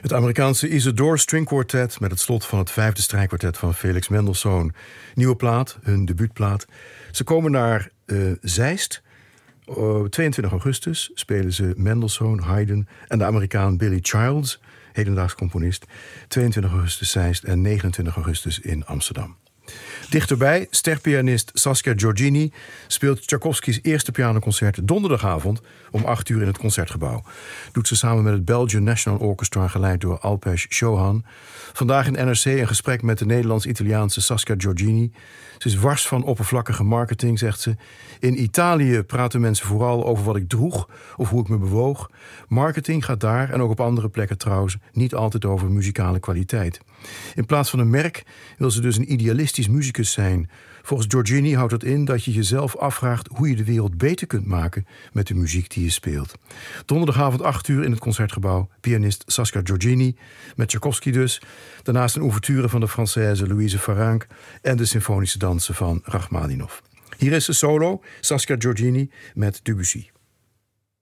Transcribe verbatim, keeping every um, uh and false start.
Het Amerikaanse Isidore String Quartet met het slot van het vijfde strijkkwartet van Felix Mendelssohn. Nieuwe plaat, hun debuutplaat. Ze komen naar uh, Zeist. Uh, tweeëntwintig augustus spelen ze Mendelssohn, Haydn en de Amerikaan Billy Childs, hedendaags componist. tweeëntwintig augustus Zeist en negenentwintig augustus in Amsterdam. Dichterbij, sterpianist Saskia Giorgini speelt Tchaikovsky's eerste pianoconcert donderdagavond om acht uur in het Concertgebouw. Doet ze samen met het Belgian National Orchestra, geleid door Alpesh Chauhan. Vandaag in N R C een gesprek met de Nederlands-Italiaanse Saskia Giorgini. Ze is wars van oppervlakkige marketing, zegt ze. In Italië praten mensen vooral over wat ik droeg of hoe ik me bewoog. Marketing gaat daar, en ook op andere plekken trouwens, niet altijd over muzikale kwaliteit. In plaats van een merk wil ze dus een idealistisch muzikus zijn. Volgens Giorgini houdt dat in dat je jezelf afvraagt hoe je de wereld beter kunt maken met de muziek die je speelt. Donderdagavond acht uur in het Concertgebouw, pianist Saskia Giorgini, met Tchaikovsky dus. Daarnaast een ouverture van de Française Louise Farrenc en de symfonische dansen van Rachmaninov. Hier is de solo, Saskia Giorgini met Debussy.